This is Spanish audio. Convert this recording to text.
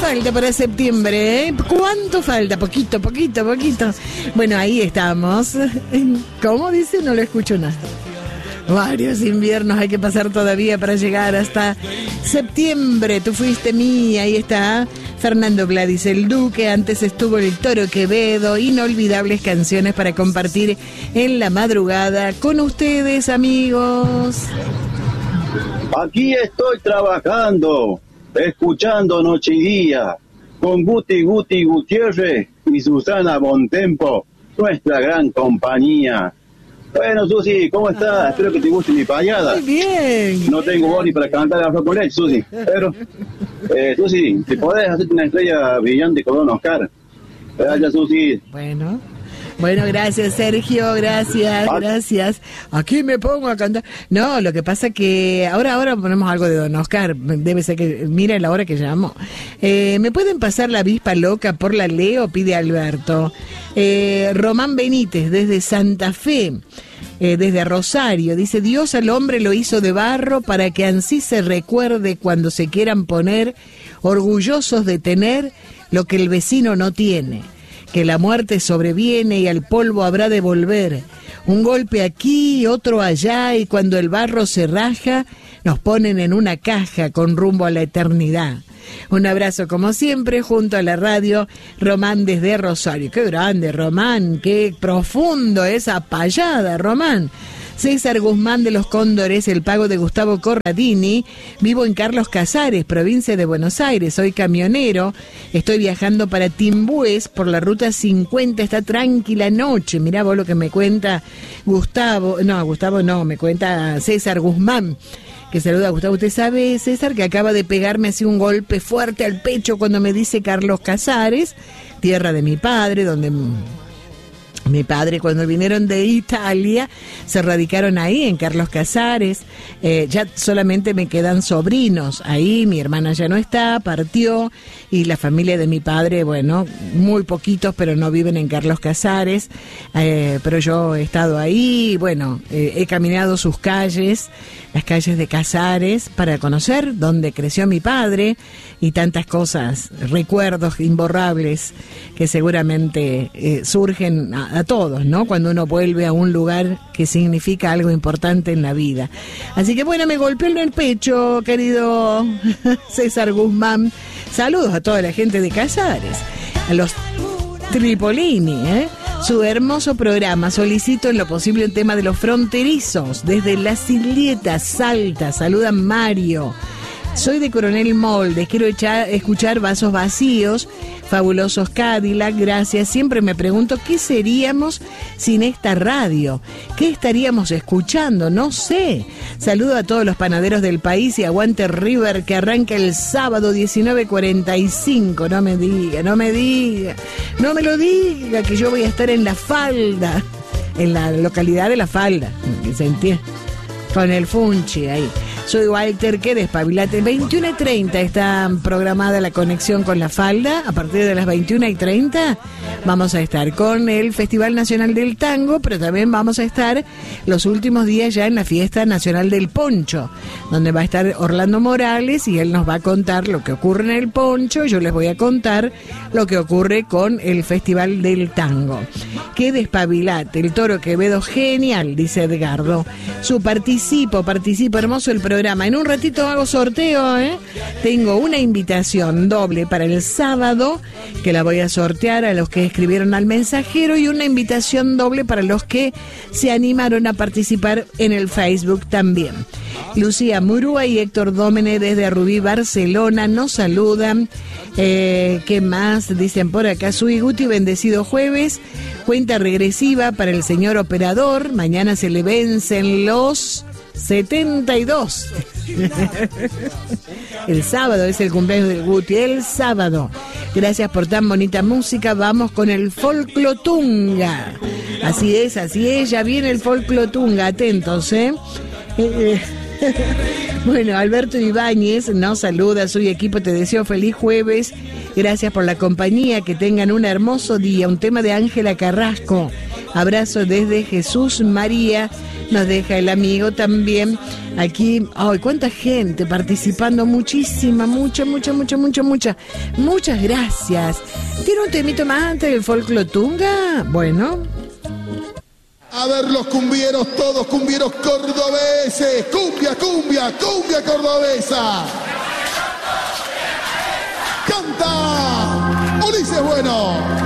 falta para septiembre? ¿Cuánto falta? Poquito. Bueno, ahí estamos. ¿Cómo dice? No lo escucho nada. Varios inviernos hay que pasar todavía para llegar hasta septiembre. Tú fuiste mía, ahí está Fernando Gladys el Duque. Antes estuvo el Toro Quevedo. Inolvidables canciones para compartir en la madrugada con ustedes, amigos. Aquí estoy trabajando, escuchando Noche y Día, con Guti Gutiérrez y Susana Bontempo, nuestra gran compañía. Bueno, Susi, ¿cómo estás? Espero que te guste mi payada. Muy bien. No tengo voz ni para cantar a con leche, Susi. Pero, Susi, si podés hacerte una estrella brillante con un Oscar. Gracias, Susi. Bueno, gracias, Sergio, gracias. Aquí me pongo a cantar. No, lo que pasa que ahora ponemos algo de Don Oscar. Debe ser que, mira la hora que llamo. ¿Me pueden pasar La Avispa Loca por la Leo? Pide Alberto. Román Benítez, desde Santa Fe, desde Rosario, dice: Dios al hombre lo hizo de barro para que ansí se recuerde cuando se quieran poner orgullosos de tener lo que el vecino no tiene. Que la muerte sobreviene y al polvo habrá de volver. Un golpe aquí, otro allá, y cuando el barro se raja, nos ponen en una caja con rumbo a la eternidad. Un abrazo como siempre junto a la radio, Román desde Rosario. Qué grande, Román, qué profundo esa payada, Román. César Guzmán de los Cóndores, el pago de Gustavo Corradini. Vivo en Carlos Casares, provincia de Buenos Aires. Soy camionero. Estoy viajando para Timbués por la ruta 50. Está tranquila noche. Mirá vos lo que me cuenta Gustavo no, me cuenta César Guzmán, que saluda a Gustavo. Usted sabe, César, que acaba de pegarme así un golpe fuerte al pecho cuando me dice Carlos Casares, tierra de mi padre, donde mi padre, cuando vinieron de Italia, se radicaron ahí en Carlos Casares. Ya solamente me quedan sobrinos ahí. Mi hermana ya no está, partió, y la familia de mi padre, bueno, muy poquitos, pero no viven en Carlos Casares. Pero yo he estado ahí, bueno, he caminado sus calles, las calles de Casares, para conocer dónde creció mi padre y tantas cosas, recuerdos imborrables que seguramente surgen a todos, ¿no? Cuando uno vuelve a un lugar que significa algo importante en la vida. Así que bueno, me golpeó en el pecho, querido César Guzmán. Saludos a toda la gente de Casares, a los Tripolini, su hermoso programa. Solicito en lo posible el tema de los fronterizos, desde Las Islietas, Salta. Saluda Mario. Soy de Coronel Moldes, quiero escuchar Vasos Vacíos, Fabulosos Cadillac, gracias. Siempre me pregunto qué seríamos sin esta radio, qué estaríamos escuchando, no sé. Saludo a todos los panaderos del país y aguante River, que arranca el sábado 19:45. No me lo diga, que yo voy a estar en La Falda, en la localidad de La Falda, ¿se entiende? Con el Funchi ahí. Soy Walter, que despabilate. 21:30 está programada la conexión con La Falda. A partir de las 21:30 vamos a estar con el Festival Nacional del Tango, pero también vamos a estar los últimos días ya en la Fiesta Nacional del Poncho, donde va a estar Orlando Morales y él nos va a contar lo que ocurre en el Poncho. Yo les voy a contar lo que ocurre con el Festival del Tango. ¡Qué despabilate! El Toro Quevedo, genial, dice Edgardo. Participo, hermoso el programa. En un ratito hago sorteo, Tengo una invitación doble para el sábado, que la voy a sortear a los que escribieron al mensajero, y una invitación doble para los que se animaron a participar en el Facebook también. Lucía Murúa y Héctor Dómene desde Rubí, Barcelona, nos saludan. ¿Qué más? Dicen por acá: Sui Guti, bendecido jueves. Cuenta regresiva para el señor operador. Mañana se le vencen los 72. El sábado es el cumpleaños del Guti, el sábado. Gracias por tan bonita música. Vamos con el Folclotunga. Así es, ya viene el Folclotunga. Atentos, Bueno, Alberto Ibáñez nos saluda, soy equipo, te deseo feliz jueves, gracias por la compañía, que tengan un hermoso día, un tema de Ángela Carrasco, abrazo desde Jesús María, nos deja el amigo también, aquí, ay, cuánta gente participando, muchísima, muchas gracias. ¿Tiene un temito más antes del folclotunga? Bueno. A ver los cumbieros, todos cumbieros cordobeses, cumbia cordobesa. Canta Ulises Bueno.